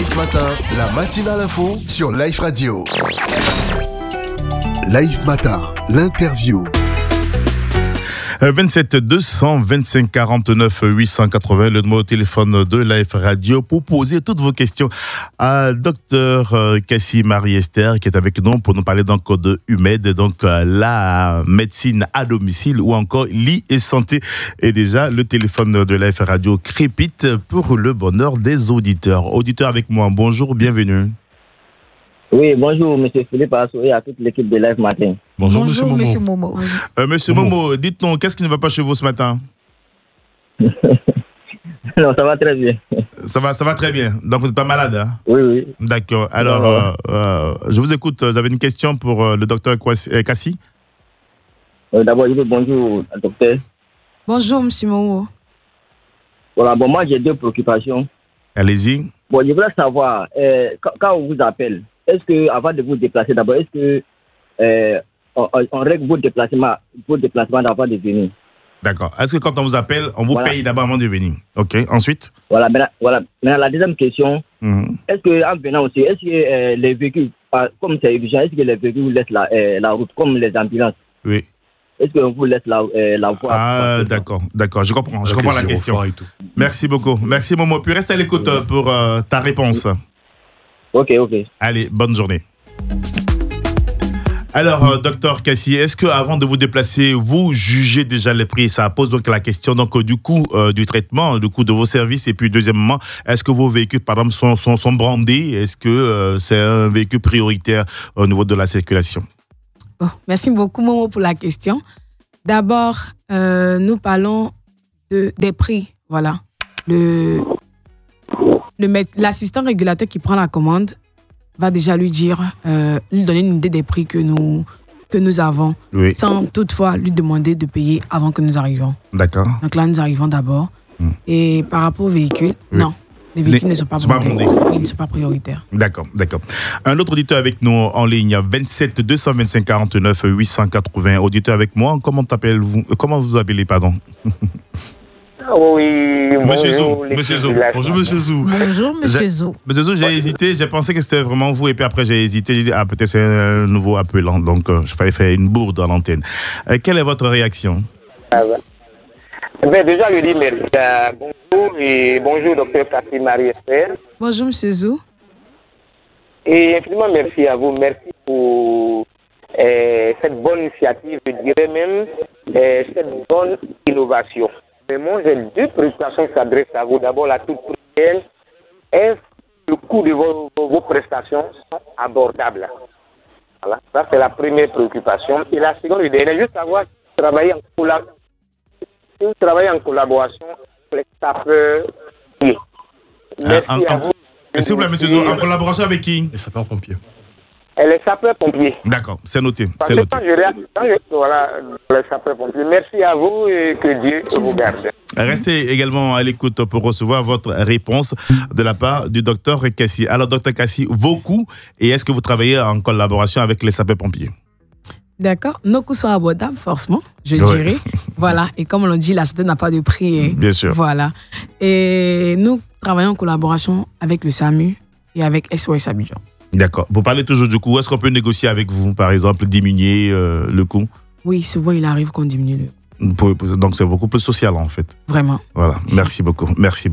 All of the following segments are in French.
Live Matin, la matinale info sur Live Radio. Live Matin, l'interview. 27 225 49 880, le numéro de téléphone de Live Radio pour poser toutes vos questions à Dr Cassie Marie-Esther qui est avec nous pour nous parler donc de UMED, donc la médecine à domicile ou encore lit et santé. Et déjà, le téléphone de Live Radio crépite pour le bonheur des auditeurs. Auditeurs avec moi, bonjour, bienvenue. Oui, bonjour, M. Philippe Assou et à toute l'équipe de Live Matin. Bonjour, Monsieur Momo. Monsieur Momo, dites-nous, qu'est-ce qui ne va pas chez vous ce matin? Non, ça va très bien. Ça va très bien. Donc, vous n'êtes pas malade, hein? Oui. D'accord. Alors, je vous écoute. Vous avez une question pour le docteur Cassie? D'abord, je dis bonjour au docteur. Bonjour, monsieur Momo. Voilà, bon, moi, j'ai deux préoccupations. Allez-y. Bon, je voudrais savoir, quand on vous appelle, est-ce que, avant de vous déplacer d'abord, est-ce que on règle vos déplacements d'avant de venir? D'accord. Est-ce que quand on vous appelle, on vous paye d'abord avant de venir? Ok. Ensuite? Voilà. Maintenant, la deuxième question, est-ce qu'en venant aussi, est-ce que les véhicules, comme c'est urgent, est-ce que les véhicules vous laissent la route, comme les ambulances? Oui. Est-ce qu'on vous laisse la voie? Ah, d'accord. Je comprends la question. Merci beaucoup. Merci, Momo. Puis reste à l'écoute pour ta réponse. Ok. Allez, bonne journée. Alors, docteur Cassie, est-ce que avant de vous déplacer, vous jugez déjà les prix? Ça pose donc la question du coût du traitement, du coût de vos services. Et puis, deuxièmement, est-ce que vos véhicules, par exemple, sont brandés? Est-ce que c'est un véhicule prioritaire au niveau de la circulation? Bon, merci beaucoup, Momo, pour la question. D'abord, nous parlons des prix. Voilà. L'assistant régulateur qui prend la commande va déjà lui donner une idée des prix que nous avons, oui, sans toutefois lui demander de payer avant que nous arrivions. D'accord. Donc là, nous arrivons d'abord. Et par rapport aux véhicules, non. Les véhicules ne sont pas brandés. Ils ne sont pas prioritaires. D'accord. Un autre auditeur avec nous en ligne, 27 225 49 880. Auditeur avec moi, comment vous appelez, pardon? Oui, Monsieur Zou. Bonjour, Monsieur Zou. Bonjour, Monsieur Zou. Monsieur Zou, j'ai hésité, j'ai pensé que c'était vraiment vous, et puis après j'ai hésité, j'ai dit, peut-être c'est un nouveau appelant, donc je fallait faire une bourde à l'antenne. Quelle est votre réaction? Déjà, je dis merci. Bonjour et bonjour, docteur Cassie Marie-Esther. Bonjour, Monsieur Zou. Et infiniment merci à vous. Merci pour cette bonne initiative, je dirais même cette bonne innovation. Mais moi, j'ai deux préoccupations qui s'adressent à vous. D'abord, la toute première, est-ce que le coût de vos prestations sont abordables? Voilà, ça c'est la première préoccupation. Et la seconde, je voudrais juste savoir si vous travaillez en collaboration avec les sapeurs-pompiers. Merci à vous. S'il vous plaît, monsieur Zou, en collaboration avec qui? Les sapeurs-pompiers. Les sapeurs-pompiers. D'accord, c'est noté. Voilà, les sapeurs-pompiers. Merci à vous et que Dieu vous garde. Restez également à l'écoute pour recevoir votre réponse de la part du docteur Cassie. Alors, docteur Cassie, vos coûts, et est-ce que vous travaillez en collaboration avec les sapeurs-pompiers? D'accord. Nos coûts sont abordables, forcément, je dirais. Voilà. Et comme on l'a dit, la santé n'a pas de prix. Bien sûr. Voilà. Et nous travaillons en collaboration avec le SAMU et avec SOS Abidjan. D'accord. Vous parlez toujours du coût. Est-ce qu'on peut négocier avec vous, par exemple, diminuer le coût? Oui, souvent, il arrive qu'on diminue le coût. Donc, c'est beaucoup plus social, en fait. Vraiment. Voilà. Merci beaucoup.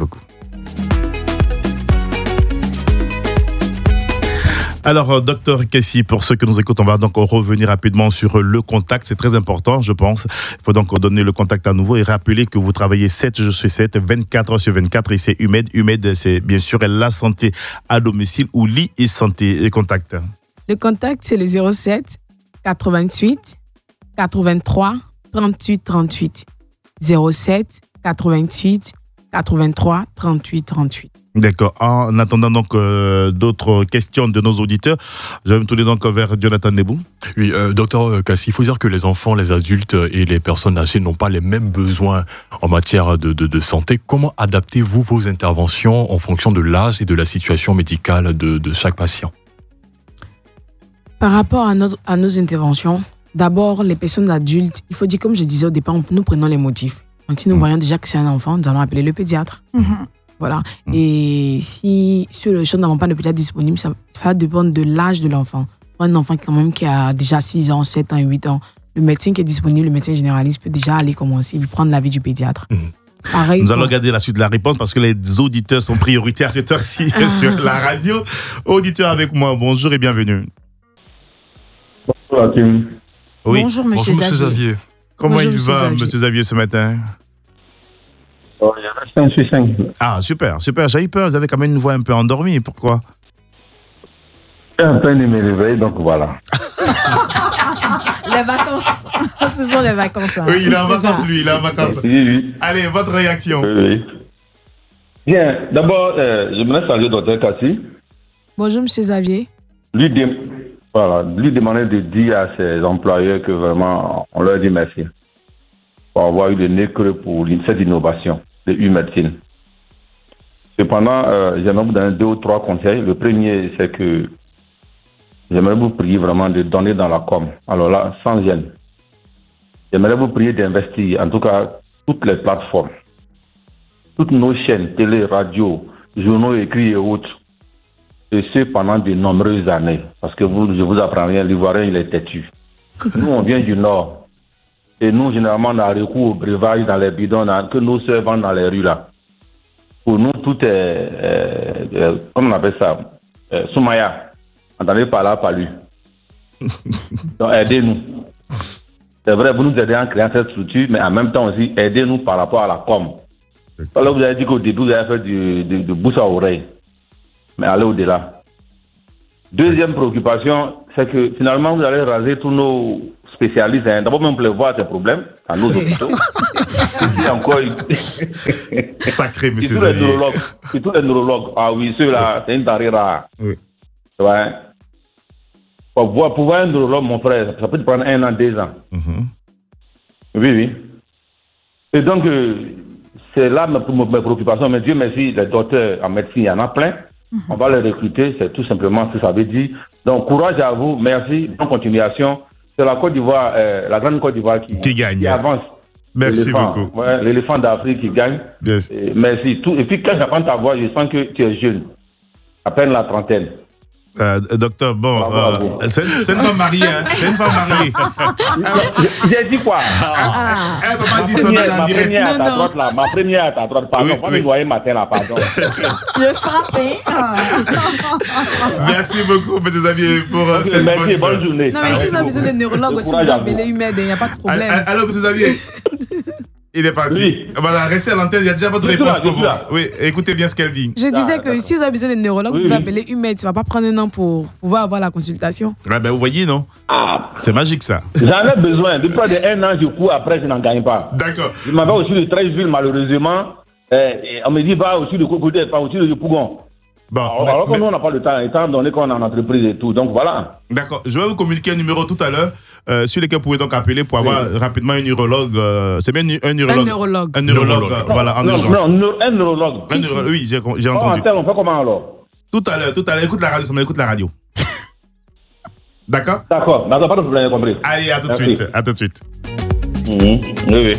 Alors, docteur Cassie, pour ceux qui nous écoutent, on va donc revenir rapidement sur le contact. C'est très important, je pense. Il faut donc donner le contact à nouveau et rappeler que vous travaillez 7 jours sur 7, 24 heures sur 24. Et c'est UMED. UMED, c'est bien sûr la santé à domicile ou lit et santé. Et contact. Le contact, c'est le 07 88 83 38 38. 07 88 83 38 38. D'accord. En attendant donc d'autres questions de nos auditeurs, je vais me tourner donc vers Jonathan Nebou. Oui, docteur Cassie, il faut dire que les enfants, les adultes et les personnes âgées n'ont pas les mêmes besoins en matière de santé. Comment adaptez-vous vos interventions en fonction de l'âge et de la situation médicale de chaque patient? Par rapport à nos interventions, d'abord, les personnes adultes, il faut dire, comme je disais au départ, nous prenons les motifs. Donc, si nous voyons déjà que c'est un enfant, nous allons appeler le pédiatre. Voilà. Et si sur le champ, nous n'avons pas de pédiatre disponible, ça va dépendre de l'âge de l'enfant. Un enfant quand même qui a déjà 6 ans, 7 ans, 8 ans, le médecin qui est disponible, le médecin généraliste peut déjà aller commencer, lui prendre l'avis du pédiatre. Pareil, nous allons regarder la suite de la réponse parce que les auditeurs sont prioritaires à cette heure-ci sur la radio. Auditeur avec moi, bonjour et bienvenue. Bonjour la team. Oui. Bonjour, monsieur Xavier. Comment Bonjour, il va, monsieur Xavier, ce matin? Je reste un sur 5. Ah, super. J'ai eu peur, vous avez quand même une voix un peu endormie. Pourquoi? J'ai un peu de me réveiller, donc voilà. Les vacances. Ce sont les vacances. Hein. Oui, il est en vacances, lui, il est en vacances. Oui. Allez, votre réaction. Oui. Bien, d'abord, je me laisse saluer le docteur Kassi. Bonjour, monsieur Xavier. Lui demander de dire à ses employeurs que vraiment, on leur dit merci pour avoir eu le nez creux pour cette innovation de U-médecine. Cependant, j'aimerais vous donner 2 ou 3 conseils. Le premier, c'est que j'aimerais vous prier vraiment de donner dans la com. Alors là, sans gêne. J'aimerais vous prier d'investir, en tout cas, toutes les plateformes, toutes nos chaînes, télé, radio, journaux écrits et autres, et ce pendant de nombreuses années. Parce que je vous apprends rien, l'Ivoirien, il est têtu. Nous, on vient du Nord. Et nous, généralement, on a recours au breuvage dans les bidons que nos sœurs vendent dans les rues là. Pour nous, tout est, comment on appelle ça, Soumaya. Entendez par là, par lui. Donc, aidez-nous. C'est vrai, vous nous aidez en créant cette structure, mais en même temps aussi, aidez-nous par rapport à la com. Alors, vous avez dit qu'au début, vous avez fait de bouche à oreille. Mais allez au-delà. Deuxième préoccupation, c'est que finalement, vous allez raser tous nos spécialistes. Hein. D'abord, même prévoir ces problèmes à nos hôpitaux. Et encore, sacré, monsieur Xavier. Xavier. Tous les neurologues. Ah oui, ceux-là, c'est une denrée rare. Oui. Ouais. Pour voir un neurologue, mon frère, ça peut te prendre 1 an, 2 ans. Oui. Et donc, c'est là mes préoccupations. Mais Dieu merci, les docteurs en médecine, il y en a plein. On va les recruter, c'est tout simplement ce que ça veut dire. Donc, courage à vous, merci, bonne continuation. C'est la Côte d'Ivoire, la grande Côte d'Ivoire qui gagne. Qui avance. Merci beaucoup. Ouais, l'éléphant d'Afrique qui gagne. Yes. Merci. Et puis, quand j'apprends ta voix, je sens que tu es jeune, à peine la trentaine. Docteur, bon, c'est une femme mariée, hein. C'est une femme mariée. J'ai dit quoi? Elle va pas dire son âge en direct. Ma première à ta droite, pardon. Pas me noyer matin là, pardon. Je frappe. Merci beaucoup, M. Xavier, pour cette bonne journée. Non, mais si on a besoin de neurologue aussi, on peut appeler Humed, il n'y a pas de problème. Allô, M. Xavier. Il est parti. Oui. Voilà, restez à l'antenne, il y a déjà votre réponse pour vous. Oui, écoutez bien ce qu'elle dit. Je disais que si vous avez besoin de neurologue, vous pouvez appeler Humed. Ça ne va pas prendre un an pour pouvoir avoir la consultation. Ouais, ben, vous voyez, non? C'est magique, ça. J'en ai besoin. Depuis près de 1 an, je cours après, je n'en gagne pas. D'accord. Je m'avais aussi de 13 villes, malheureusement. On me dit, va aussi de côté, pas aussi de Pougon. Bon, alors que nous, on n'a pas le temps, étant donné qu'on est en entreprise et tout. Donc voilà. D'accord. Je vais vous communiquer un numéro tout à l'heure sur lequel vous pouvez donc appeler pour avoir rapidement un neurologue. C'est bien un neurologue. Un neurologue, voilà, en urgence. Non, un neurologue. Oui, j'ai entendu. On fait comment alors? Tout à l'heure. Écoute la radio. D'accord? D'accord, pas de problème, j'ai compris. Allez, à tout de suite. Oui.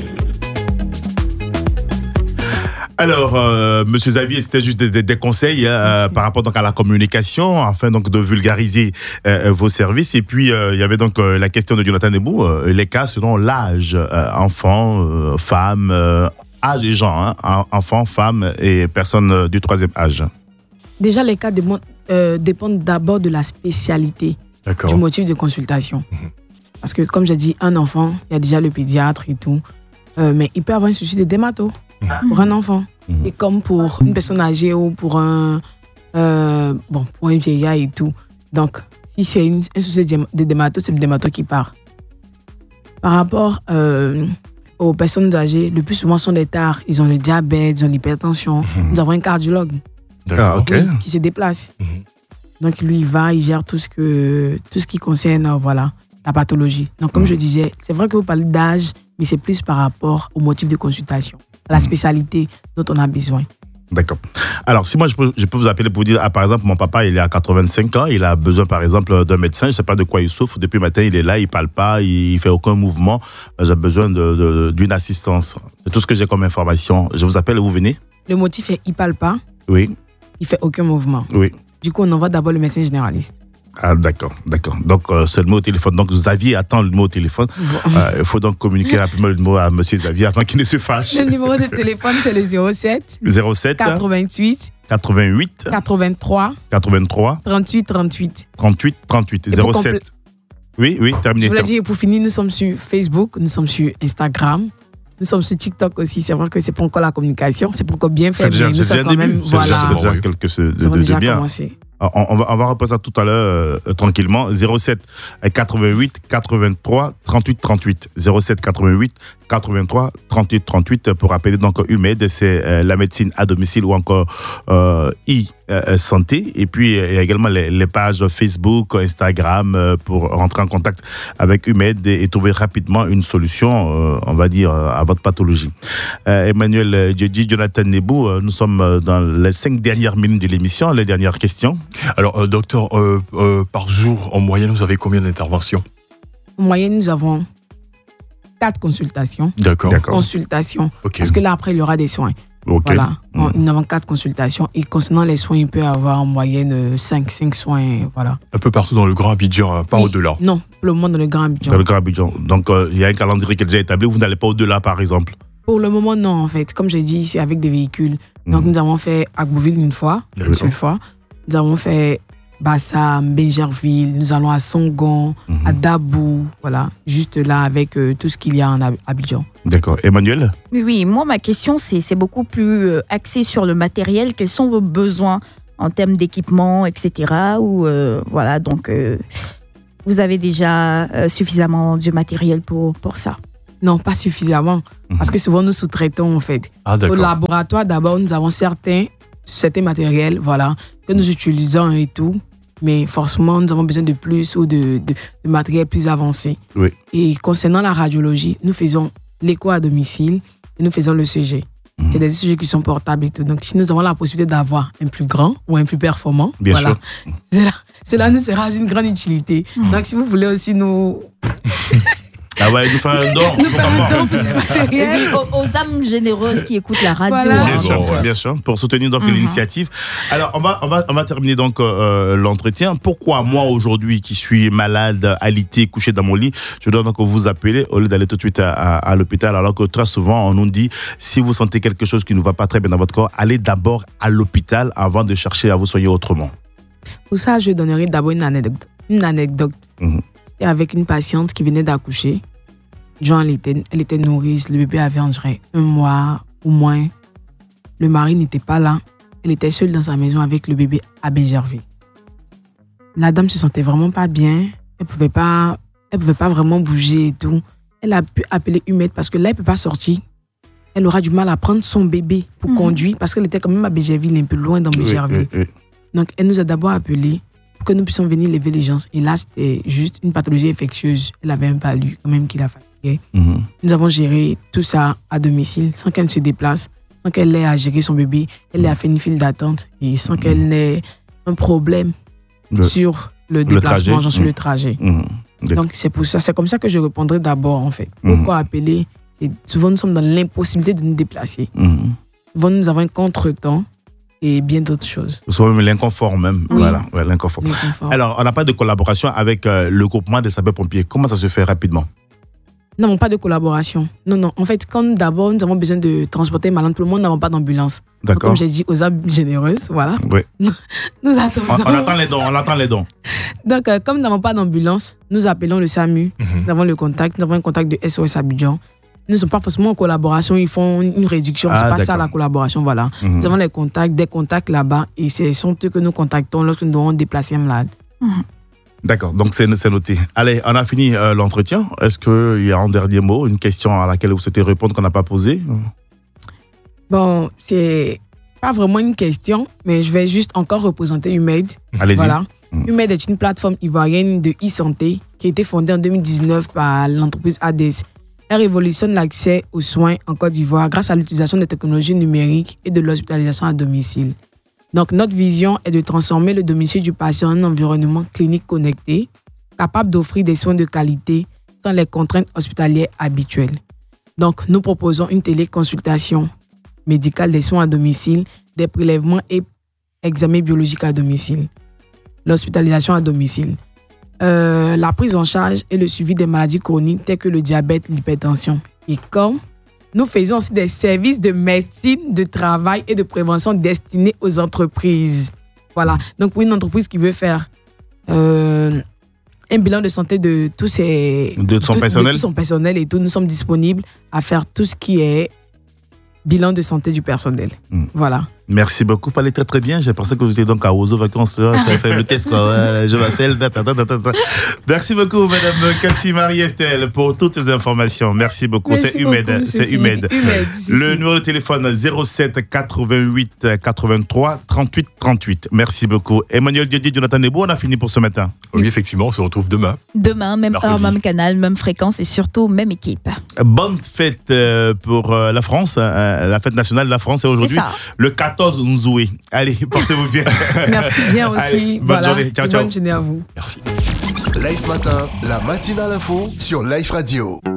Alors, Monsieur Xavier, c'était juste des conseils par rapport donc à la communication, afin donc de vulgariser vos services. Et puis il y avait donc la question de Jonathan Nebou, les cas selon l'âge, enfants, femmes, âge et genre, hein, enfants, femmes et personnes du 3e âge. Déjà, les cas dépendent d'abord de la spécialité du motif de consultation. Parce que, comme j'ai dit, un enfant, il y a déjà le pédiatre et tout, mais il peut avoir un souci de dermato. Pour un enfant. Et comme pour une personne âgée ou pour un vieillard et tout. Donc, si c'est un souci de dermato, c'est le dermato qui part. Par rapport aux personnes âgées, le plus souvent sont des tares. Ils ont le diabète, ils ont l'hypertension. Nous avons un cardiologue qui se déplace. Donc, lui, il gère tout ce qui concerne la pathologie. Donc, comme je disais, c'est vrai que vous parlez d'âge, mais c'est plus par rapport au motif de consultation, à la spécialité dont on a besoin. D'accord. Alors, si moi, je peux vous appeler pour vous dire, par exemple, mon papa, il est à 85 ans, il a besoin, par exemple, d'un médecin, je ne sais pas de quoi il souffre, depuis le matin, il est là, il ne parle pas, il ne fait aucun mouvement, j'ai besoin d'une assistance. C'est tout ce que j'ai comme information. Je vous appelle et vous venez? Le motif est il parle pas, Oui. il fait aucun mouvement. Oui. Du coup, on envoie d'abord le médecin généraliste. Ah, d'accord. Donc, c'est le mot au téléphone. Donc, Xavier attend le mot au téléphone. Il faut donc communiquer rapidement le mot à M. Xavier avant qu'il ne se fâche. Le numéro de téléphone, c'est le 07 88 83 38 38. 38. 07. Oui, terminé. Je voulais dire, pour finir, nous sommes sur Facebook, nous sommes sur Instagram, nous sommes sur TikTok aussi. C'est vrai que c'est pas encore la communication, c'est pas encore bien fait. C'est déjà un début. C'est déjà quelque chose de bien. Commencé. On va reprendre ça tout à l'heure tranquillement. 07 88 83 38 38. 07 88 83 38 38 pour appeler donc UMED, c'est la médecine à domicile ou encore e-santé. Et puis il y a également les pages Facebook, Instagram pour rentrer en contact avec UMED et trouver rapidement une solution, on va dire, à votre pathologie. Emmanuel Djedji, Jonathan Nebou, nous sommes dans les 5 dernières minutes de l'émission, les dernières questions. Alors, docteur, par jour, en moyenne, vous avez combien d'interventions? En moyenne, nous avons 4 consultations. D'accord. Consultations. Okay. Parce que là, après, il y aura des soins. Okay. Voilà. Nous avons 4 consultations. Et concernant les soins, il peut y avoir en moyenne 5 soins. Voilà. Un peu partout dans le Grand Abidjan, pas au-delà. Non, pour le moment dans le Grand Abidjan. Dans le Grand Abidjan. Donc, il y a un calendrier qui est déjà établi. Vous n'allez pas au-delà, par exemple? Pour le moment, non, en fait. Comme j'ai dit, c'est avec des véhicules. Donc, nous avons fait Agbouville une seule fois. Nous avons fait Bassam, Benjerville, nous allons à Songon, à Dabou, voilà, juste là avec tout ce qu'il y a en Abidjan. D'accord. Emmanuel? Oui, moi ma question c'est beaucoup plus axé sur le matériel. Quels sont vos besoins en termes d'équipement, etc. Ou voilà, donc vous avez déjà suffisamment de matériel pour ça? Non, pas suffisamment, parce que souvent nous sous-traitons en fait. Au laboratoire d'abord, nous avons certains matériels, voilà, que nous utilisons et tout. Mais forcément, nous avons besoin de plus ou de matériel plus avancé. Oui. Et concernant la radiologie, nous faisons l'écho à domicile et nous faisons le CG. C'est des CG qui sont portables et tout. Donc, si nous avons la possibilité d'avoir un plus grand ou un plus performant, bien voilà, sûr. Cela nous sera d'une grande utilité. Donc, si vous voulez aussi nous... Ah ouais, nous faire un don. Aux âmes généreuses qui écoutent la radio. Voilà. Bien sûr, pour soutenir donc l'initiative. Alors, on va terminer donc l'entretien. Pourquoi moi aujourd'hui, qui suis malade, alité, couché dans mon lit, je dois donc vous appeler au lieu d'aller tout de suite à l'hôpital, alors que très souvent on nous dit si vous sentez quelque chose qui ne va pas très bien dans votre corps, allez d'abord à l'hôpital avant de chercher à vous soigner autrement. Pour ça, je donnerai d'abord une anecdote. J'étais avec une patiente qui venait d'accoucher. Genre, elle était nourrice, le bébé avait environ 1 mois ou moins. Le mari n'était pas là. Elle était seule dans sa maison avec le bébé à Benjerville. La dame se sentait vraiment pas bien. Elle pouvait pas vraiment bouger et tout. Elle a pu appeler UMED parce que là, elle peut pas sortir. Elle aura du mal à prendre son bébé pour conduire parce qu'elle était quand même à Benjerville, un peu loin dans Benjerville. Oui. Donc, elle nous a d'abord appelé pour que nous puissions venir lever les gens. Et là, c'était juste une pathologie infectieuse. Elle avait un palu quand même qui la fatiguait. Nous avons géré tout ça à domicile, sans qu'elle ne se déplace, sans qu'elle ait à gérer son bébé. Elle a fait une file d'attente et sans qu'elle n'ait un problème sur le déplacement, sur le trajet. Donc, c'est pour ça. C'est comme ça que je répondrai d'abord, en fait. Pourquoi appeler? Souvent, nous sommes dans l'impossibilité de nous déplacer. Souvent, nous avons un contretemps et bien d'autres choses. Souvent même l'inconfort même. Oui. Voilà, l'inconfort. Alors, on n'a pas de collaboration avec le groupement des sapeurs-pompiers. Comment ça se fait rapidement? Non, pas de collaboration. Non. En fait, quand d'abord, nous avons besoin de transporter malade, tout le monde, nous n'avons pas d'ambulance. D'accord. Donc, comme j'ai dit, aux âmes généreuses, voilà. Oui. Nous attendons. On attend les dons. Donc, comme nous n'avons pas d'ambulance, nous appelons le SAMU. Nous avons le contact. Nous avons un contact de SOS Abidjan. Nous ne sommes pas forcément en collaboration, ils font une réduction. C'est pas ça la collaboration, voilà. Nous avons des contacts là-bas et ce sont eux que nous contactons lorsque nous devons déplacer un malade. D'accord, donc c'est noté. Allez, on a fini l'entretien. Est-ce qu'il y a un dernier mot, une question à laquelle vous souhaitez répondre qu'on n'a pas posée? Bon, c'est pas vraiment une question, mais je vais juste encore représenter UMED. Allez-y. Voilà. UMED est une plateforme ivoirienne de e-santé qui a été fondée en 2019 par l'entreprise ADES. Elle révolutionne l'accès aux soins en Côte d'Ivoire grâce à l'utilisation des technologies numériques et de l'hospitalisation à domicile. Donc, notre vision est de transformer le domicile du patient en un environnement clinique connecté, capable d'offrir des soins de qualité sans les contraintes hospitalières habituelles. Donc, nous proposons une téléconsultation médicale, des soins à domicile, des prélèvements et examens biologiques à domicile, l'hospitalisation à domicile, la prise en charge et le suivi des maladies chroniques telles que le diabète, l'hypertension. Et comme nous faisons aussi des services de médecine, de travail et de prévention destinés aux entreprises. Voilà. Donc, pour une entreprise qui veut faire un bilan de santé de tous ses... De son personnel. De tout son personnel et tout, nous sommes disponibles à faire tout ce qui est bilan de santé du personnel. Voilà. Merci beaucoup. Parlez très très bien. J'ai pensé que vous étiez donc à Ozo Vacances. Vous avez fait le test, quoi. Ouais, je m'appelle. Merci beaucoup, Madame Cassie Marie-Estelle, pour toutes ces informations. Merci beaucoup. Merci c'est Humed. beaucoup, C'est Humed. Le numéro de téléphone 07 88 83 38 38. Merci beaucoup. Emmanuel Didier, Jonathan Nebo, on a fini pour ce matin. Oui, effectivement, on se retrouve demain. Demain, même heure, même canal, même fréquence et surtout même équipe. Bonne fête pour la France. La fête nationale de la France, c'est aujourd'hui le 14 Nzoué. Allez, portez-vous bien. Merci bien aussi. Allez, bonne journée. Ciao, ciao. Bonne journée à vous. Merci. Live Matin, la matinale info sur Live Radio.